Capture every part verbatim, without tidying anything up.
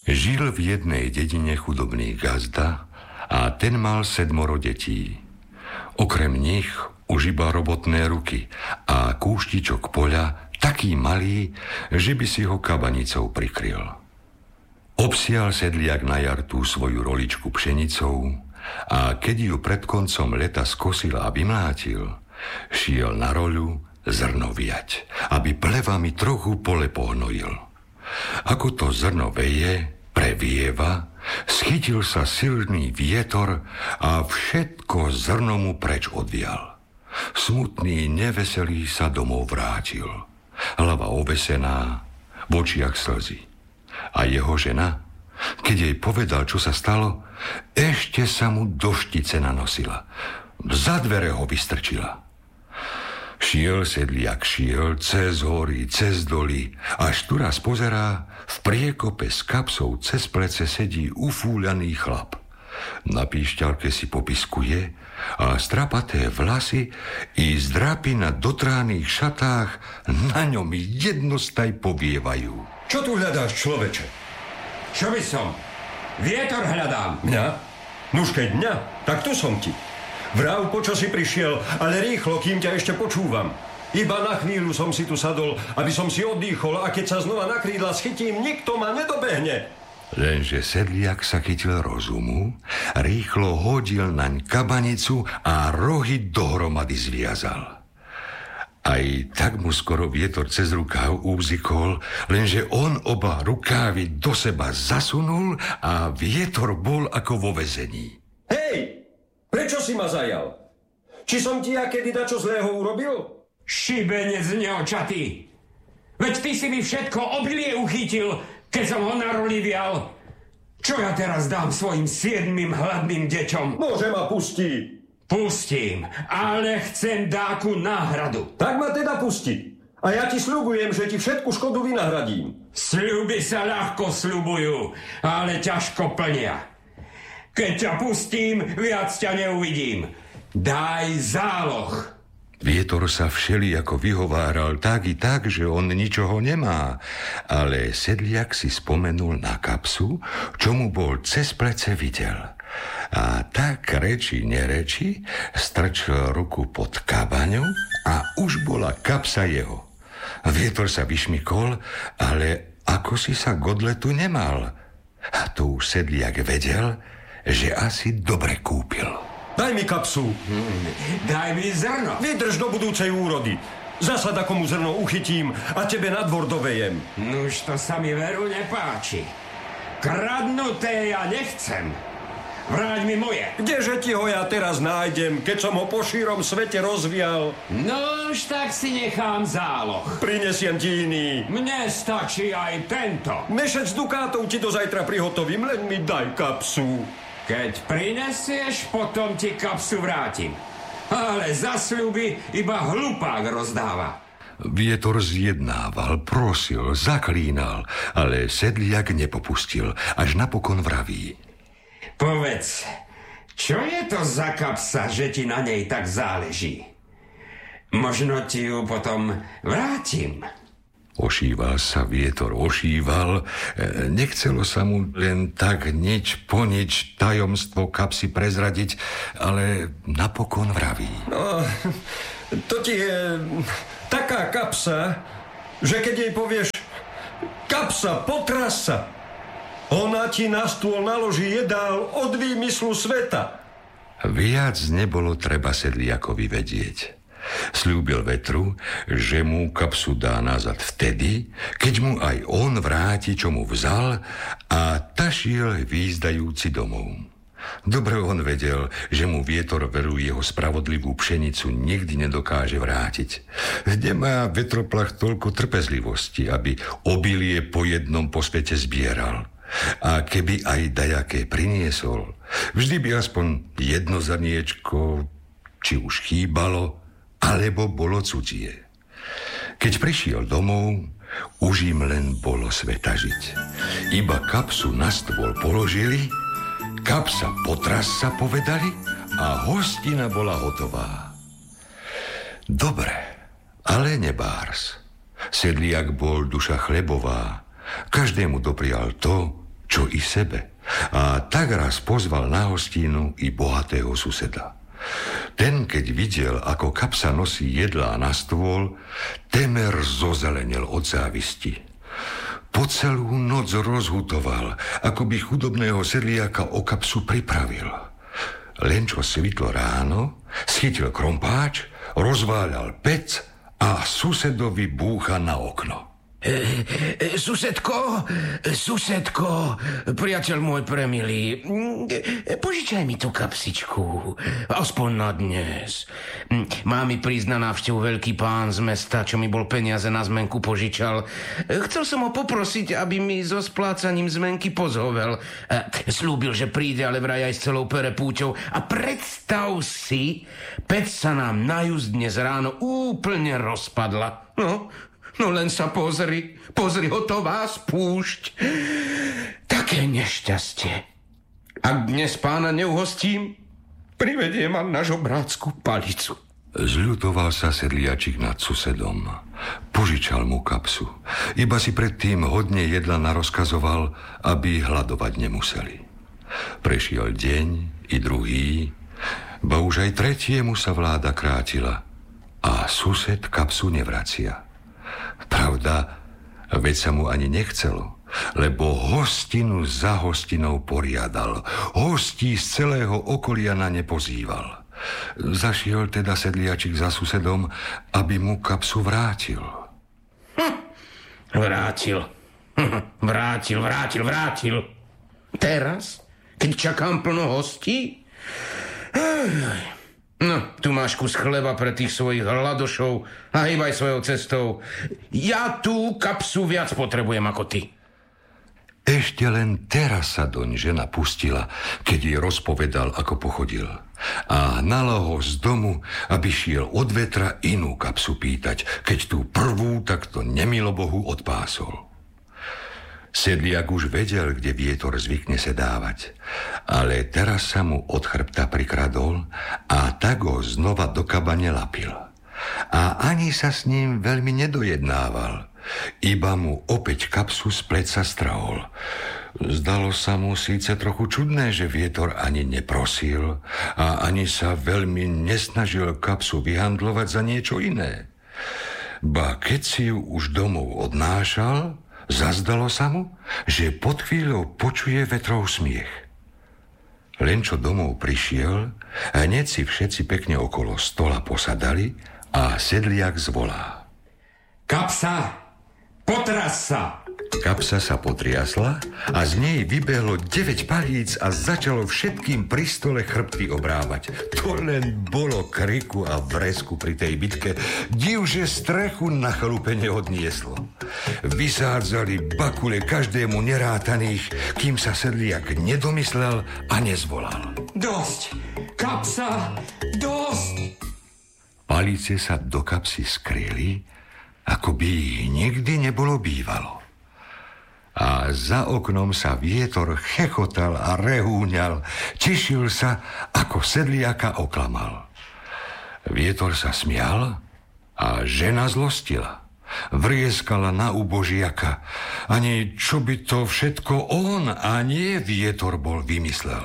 Žil v jednej dedine chudobný gazda a ten mal sedmoro detí. Okrem nich už iba robotné ruky a kúštičok poľa taký malý, že by si ho kabanicou prikryl. Obsial sedliak na jar tú svoju roličku pšenicou a keď ju pred koncom leta skosil a vymlátil, šiel na roľu zrno viať, aby plevami trochu pole pohnojil. Ako to zrno veje, previeva, schytil sa silný vietor a všetko zrno mu preč odvial. Smutný, neveselý sa domov vrátil. Hlava ovesená, v očiach slzy. A jeho žena, keď jej povedal, čo sa stalo, ešte sa mu do štice nanosila. Za dvere ho vystrčila. Šiel sedliak, šiel cez hory, cez doly, až tu raz pozerá, v priekope s kapsou cez plece sedí ufúľaný chlap. Na píšťalke si popiskuje a strapaté vlasy i zdrapy na dotránych šatách na ňom jednostaj povievajú. Čo tu hľadáš, človeče? Čo by som? Vietor hľadám. Mňa? Nuž keď mňa, tak tu som ti. Vrav, počo si prišiel, ale rýchlo, kým ťa ešte počúvam. Iba na chvíľu som si tu sadol, aby som si oddychol a keď sa znova na krídla schytím, nikto ma nedobehne. Lenže sedliak sa chytil rozumu, rýchlo hodil naň kabanicu a rohy dohromady zviazal. Aj tak mu skoro vietor cez rukáv úzikol, lenže on oba rukávy do seba zasunul a vietor bol ako vo väzení. Hej! Prečo si ma zajal? Či som ti ja kedy dačo zlého urobil? Šibenec neočatý! Veď ty si mi všetko obilie uchytil, keď som ho na roli vial. Čo ja teraz dám svojim siedmým hladným deťom? Môže ma pustí. Pustím, ale chcem dáku náhradu. Tak ma teda pusti. A ja ti sľubujem, že ti všetku škodu vynahradím. Sľuby sa ľahko sľubujú, ale ťažko plnia. Keď ťa pustím, viac ťa neuvidím. Daj záloh. Vietor sa všelijako vyhováral tak i tak, že on ničoho nemá. Ale sedliak si spomenul na kapsu, čo mu bol cez plece videl. A tak reči nereči strčil ruku pod kabaňu a už bola kapsa jeho. Vietor sa vyšmykol, ale ako si sa k odletu nemal. A to už sedliak vedel, že asi dobre kúpil. Daj mi kapsu. Hmm, daj mi zrno. Vydrž do budúcej úrody. Zasad akomu zrno uchytím a tebe na dvor dovejem. Nuž to sa mi veru nepáči. Kradnuté ja nechcem. Vráť mi moje. Kdeže ti ho ja teraz nájdem, keď som ho po šírom svete rozvial? Nuž tak si nechám záloh. Prinesiem ti iný. Mne stačí aj tento. Mešec dukátov ti do zajtra prihotovím, len mi daj kapsu. Keď prinesieš, potom ti kapsu vrátim. Ale za sľuby iba hlupák rozdáva. Vietor zjednával, prosil, zaklínal, ale sedliak nepopustil, až napokon vraví. Povedz, čo je to za kapsa, že ti na nej tak záleží? Možno ti ju potom vrátim. Ošíval sa vietor, ošíval. Nechcelo sa mu len tak nič po nič tajomstvo kapsy prezradiť, ale napokon vraví. No, to ti je taká kapsa, že keď jej povieš kapsa, potras sa, ona ti na stôl naloží jedál od výmyslu sveta. Viac nebolo treba sedliakovi vedieť. Sľúbil vetru, že mu kapsu dá nazad vtedy, keď mu aj on vráti, čo mu vzal, a tašiel výzdajúci domov. Dobre on vedel, že mu vietor veru jeho spravodlivú pšenicu nikdy nedokáže vrátiť. Kde má vetroplach toľko trpezlivosti, aby obilie po jednom po svete zbieral? A keby aj dajaké priniesol, vždy by aspoň jedno zrniečko, či už chýbalo, alebo bolo cudzie. Keď prišiel domov, už im len bolo sveta žiť. Iba kapsu na stôl položili, kapsa potras sa povedali a hostina bola hotová. Dobre, ale nebárs. Sedliak bol duša chlebová, každému doprial to, čo i sebe. A tak raz pozval na hostínu i bohatého suseda. Ten, keď videl, ako Kapsa nosí jedlá na stôl, temer zozelenel od závisti. Po celú noc rozhutoval, ako by chudobného sedliaka o Kapsu pripravil. Len čo svitlo ráno, schytil krompáč, rozváľal pec a susedovi búcha na okno. E, e, susedko, susedko, priateľ môj premilý, požičaj mi tú kapsičku, aspoň na dnes. Má mi prísť na návštevu veľký pán z mesta, čo mi bol peniaze na zmenku požičal. Chcel som ho poprosiť, aby mi so splácaním zmenky pozhovel. Slúbil, že príde, ale vraj aj s celou perepúťou. A predstav si, pec sa nám najúsť dnes ráno úplne rozpadla. No, No len sa pozri, pozri, hotová spúšť. Také nešťastie. Ak dnes pána neuhostím, privedie ma na žobrácku palicu. Zľutoval sa sedliačik nad susedom. Požičal mu kapsu. Iba si predtým hodne jedla narozkazoval, aby hladovať nemuseli. Prešiel deň i druhý, ba už aj tretiemu sa vláda krátila a sused kapsu nevracia. Pravda, veď sa mu ani nechcelo, lebo hostinu za hostinou poriadal. Hostí z celého okolia na ne pozýval. Zašiel teda sedliačik za susedom, aby mu kapsu vrátil. Hm, vrátil. Hm, vrátil, vrátil, vrátil. Teraz, keď čakám plno hostí? Ej, no, tu máš kus chleba pre tých svojich hladošov a hýbaj svojou cestou. Ja tú kapsu viac potrebujem ako ty. Ešte len teraz sa doň žena pustila, keď jej rozpovedal, ako pochodil. A hnala ho z domu, aby šiel od vetra inú kapsu pýtať, keď tú prvú takto nemilobohu odpásol. Sedliak už vedel, kde vietor zvykne sedávať, ale teraz sa mu od chrbta prikradol a tak ho znova do kabane lapil. A ani sa s ním veľmi nedojednával, iba mu opäť kapsu z pleca strhol. Zdalo sa mu síce trochu čudné, že vietor ani neprosil a ani sa veľmi nesnažil kapsu vyhandlovať za niečo iné. Ba keď si ju už domov odnášal, zazdalo sa mu, že pod chvíľou počuje vetrov smiech. Len čo domov prišiel, hneď si všetci pekne okolo stola posadali a sedliak zvolá. Kapsa, potras sa! Kapsa sa potriasla a z nej vybehlo deväť palíc a začalo všetkým pri stole chrbty obrávať. To len bolo kriku a vresku pri tej bitke. Div, že strechu na chalupe neodnieslo. Vysádzali bakule každému nerátaných, kým sa sedliak nedomyslel a nezvolal. Dosť! Kapsa, dosť! Palice sa do kapsy skryli, ako by nikdy nebolo bývalo. A za oknom sa vietor chechotal a rehúňal, tešil sa, ako sedliaka oklamal. Vietor sa smial a žena zlostila. Vrieskala na ubožiaka. Ani čo by to všetko on a nie vietor bol vymyslel.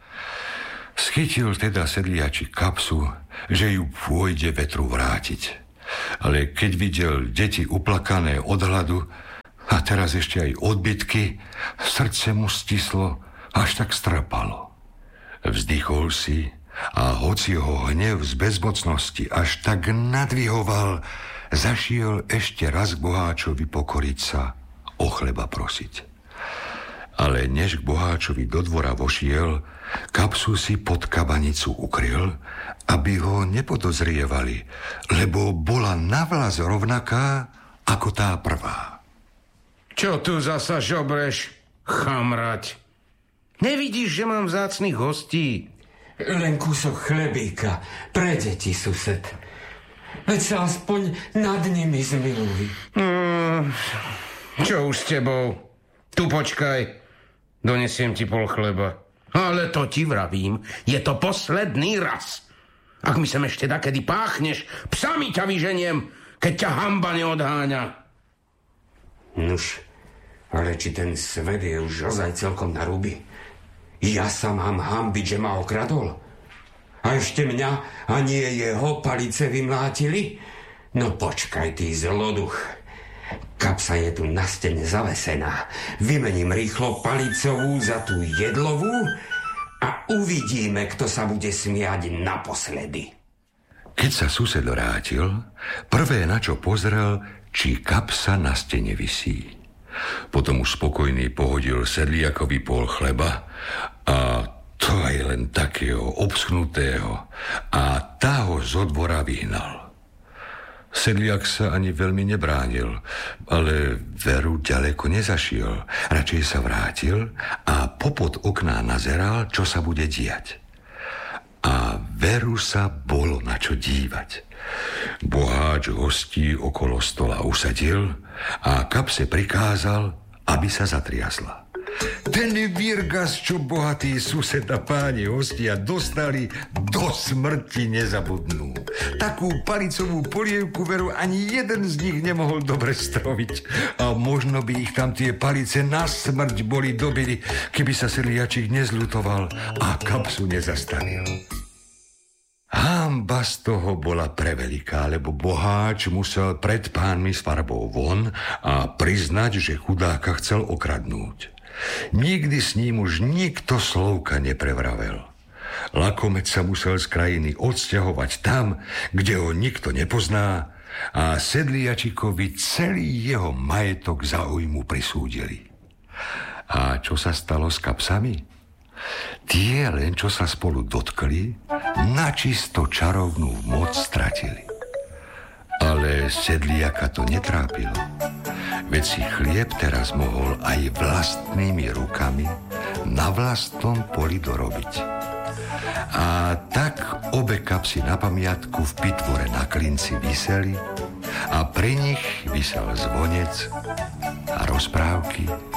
Schytil teda sedliači kapsu, že ju pôjde vetru vrátiť. Ale keď videl deti uplakané od hladu, a teraz ešte aj odbytky, srdce mu stislo, až tak strapalo. Vzdychol si a hoci ho hnev z bezmocnosti až tak nadvihoval, zašiel ešte raz k boháčovi pokoriť sa, o chleba prosiť. Ale než k boháčovi do dvora vošiel, kapsu si pod kabanicu ukryl, aby ho nepodozrievali, lebo bola navlas rovnaká ako tá prvá. Čo tu zasa žobreš, chamrať? Nevidíš, že mám vzácnych hostí? Len kúsok chlebíka pre deti, sused. Veď sa aspoň nad nimi zmiluj. Hmm, čo už s tebou? Tu počkaj, donesiem ti pol chleba. Ale to ti vravím, je to posledný raz. Ak mi sem ešte dakedy páchneš, psami ťa vyženiem, keď ťa hanba neodháňa. Nuž, Ale či ten svet je už ozaj celkom na ruby? Ja sa mám hanbiť, že ma okradol? A ešte mňa a nie jeho palice vymlátili? No počkaj, ty zloduch. Kapsa je tu na stene zavesená. Vymením rýchlo palicovú za tú jedlovú a uvidíme, kto sa bude smiať naposledy. Keď sa sused vrátil, prvé, na čo pozrel, či kapsa na stene visí. Potom už spokojný pohodil sedliakovi pol chleba a to aj len takého obschnutého a tá ho zo dvora vyhnal. Sedliak sa ani veľmi nebránil, ale Veru ďaleko nezašiel. Radšej sa vrátil a popod okná nazeral, čo sa bude diať. A Veru sa bolo na čo dívať. Boháč hostí okolo stola usadil a kapse prikázal, aby sa zatriasla. Ten virgas, čo bohatý sused a páni hostia dostali, do smrti nezabudnú. Takú palicovú polievku Veru ani jeden z nich nemohol dobre stroviť. A možno by ich tam tie palice na smrť boli dobili, keby sa sedliačik nezľutoval a kapsu nezastavil. Hanba z toho bola preveliká, lebo boháč musel pred pánmi s farbou von a priznať, že chudáka chcel okradnúť. Nikdy s ním už nikto slovka neprevravel. Lakomec sa musel z krajiny odsťahovať tam, kde ho nikto nepozná, a sedliačikovi celý jeho majetok za újmu prisúdili. A čo sa stalo s kapsami? Tie len, čo sa spolu dotkli, načisto čarovnú moc stratili. Ale sedliaka to netrápilo. Veď si chlieb teraz mohol aj vlastnými rukami na vlastnom poli dorobiť. A tak obe kapsy na pamiatku v pitvore na klinci viseli a pri nich visel zvonec a rozprávky